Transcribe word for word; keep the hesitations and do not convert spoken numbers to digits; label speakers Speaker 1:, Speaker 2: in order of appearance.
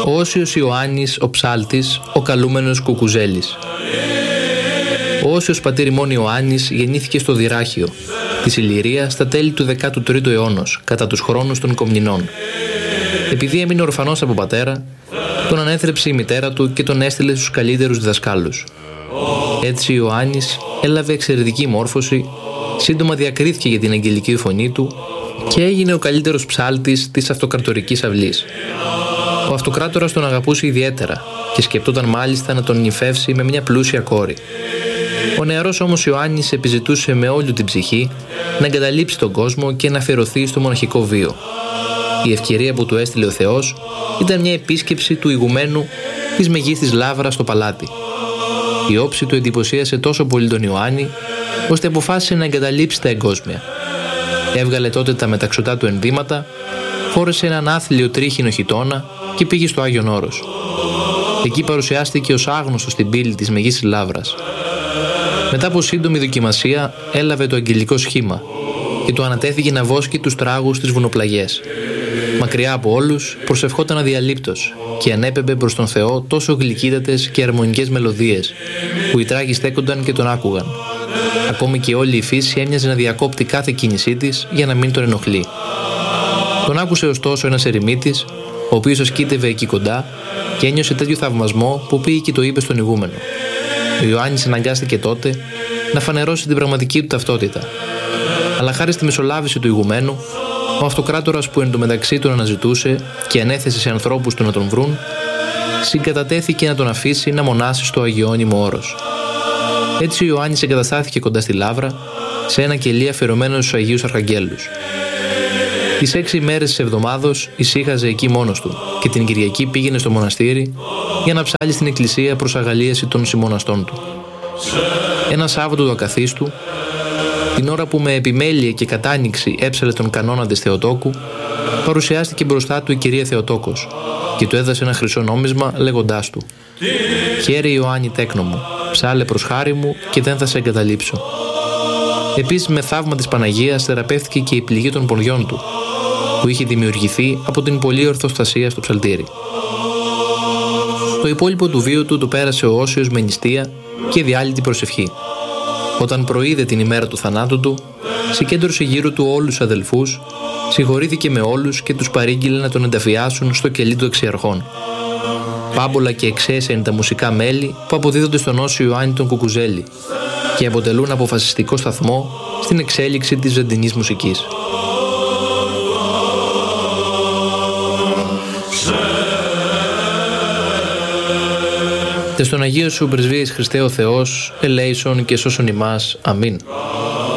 Speaker 1: Ο Όσιος Ιωάννης ο Ψάλτης, ο καλούμενος Κουκουζέλης. Ο Όσιος πατήρ ημών Ιωάννης γεννήθηκε στο Δυράχιο της Ηλυρίας στα τέλη του δέκατου τρίτου αιώνος, κατά τους χρόνους των Κομνηνών. Επειδή έμεινε ορφανός από πατέρα, τον ανέθρεψε η μητέρα του και τον έστειλε στους καλύτερους διδασκάλους. Έτσι ο Ιωάννης έλαβε εξαιρετική μόρφωση, σύντομα διακρίθηκε για την αγγελική φωνή του και έγινε ο καλύτερος ψάλτης της αυτοκρατορικής αυλής. Ο αυτοκράτορας τον αγαπούσε ιδιαίτερα και σκεπτόταν μάλιστα να τον νηφεύσει με μια πλούσια κόρη. Ο νεαρός όμως Ιωάννης επιζητούσε με όλη την ψυχή να εγκαταλείψει τον κόσμο και να αφιερωθεί στο μοναχικό βίο. Η ευκαιρία που του έστειλε ο Θεός ήταν μια επίσκεψη του ηγουμένου της Μεγίστης Λαύρας στο παλάτι. Η όψη του εντυπωσίασε τόσο πολύ τον Ιωάννη, ώστε αποφάσισε να εγκαταλείψει τα εγκόσμια. Έβγαλε τότε τα μεταξωτά του ενδύματα, φόρεσε έναν άθλιο τρίχινο χιτώνα και πήγε στο Άγιον Όρος. Εκεί παρουσιάστηκε ως άγνωστος στην πύλη της Μεγίστης Λαύρας. Μετά από σύντομη δοκιμασία έλαβε το αγγελικό σχήμα και του ανατέθηκε να βόσκει τους τράγους στις βουνοπλαγιές. Μακριά από όλους προσευχόταν αδιαλείπτως και ανέπεμπε προς τον Θεό τόσο γλυκύτατες και αρμονικές μελωδίες που οι τράγοι στέκονταν και τον άκουγαν. Ακόμη και όλη η φύση έμοιαζε να διακόπτει κάθε κίνησή της για να μην τον ενοχλεί. Τον άκουσε ωστόσο ένας ερημίτης, ο οποίος ασκήτευε εκεί κοντά και ένιωσε τέτοιο θαυμασμό που πήγε και το είπε στον ηγούμενο. Ο Ιωάννης αναγκάστηκε τότε να φανερώσει την πραγματική του ταυτότητα. Αλλά χάρη στη μεσολάβηση του ηγουμένου, ο αυτοκράτορας που εντωμεταξύ τον αναζητούσε και ανέθεσε σε ανθρώπους του να τον βρουν, συγκατατέθηκε να τον αφήσει να μονάσει στο αγιώνυμο όρος. Έτσι ο Ιωάννης εγκαταστάθηκε κοντά στη Λαύρα, σε ένα κελί αφιερωμένο στους Αγίους Αρχαγγέλους. Τις έξι μέρες της εβδομάδος ησύχαζε εκεί μόνος του και την Κυριακή πήγαινε στο μοναστήρι για να ψάλει στην εκκλησία προς αγαλίαση των συμμοναστών του. Ένα Σάββατο του ακαθίστου, την ώρα που με επιμέλεια και κατάνοιξη έψαλε τον κανόνα της Θεοτόκου, παρουσιάστηκε μπροστά του η κυρία Θεοτόκος και του έδωσε ένα χρυσό νόμισμα λέγοντάς του: «Χαίρε Ιωάννη τέκνο μου, ψάλε προς χάρη μου και δεν θα σε εγκαταλείψω». Επίσης με θαύμα της Παναγίας θεραπεύτηκε και η πληγή των ποδιών του, που είχε δημιουργηθεί από την πολλή ορθοστασία στο ψαλτήρι. Το υπόλοιπο του βίου του το πέρασε ο Όσιος με νηστεία και διάλυτη προσευχή. Όταν προείδε την ημέρα του θανάτου του, συγκέντρωσε γύρω του όλους τους αδελφούς, συγχωρήθηκε με όλους και τους παρήγγειλε να τον ενταφιάσουν στο κελί του εξιαρχών. Πάμπολα και εξαίσια είναι τα μουσικά μέλη που αποδίδονται στον Όσιο Ιωάννη τον Κουκουζέλη και αποτελούν αποφασιστικό σταθμό στην εξέλιξη της ζωντινής μουσικής. Τε στον Αγίο Σου πρεσβείες Χριστέ ο Θεός, ελέησον και σώσον ημάς. Αμήν.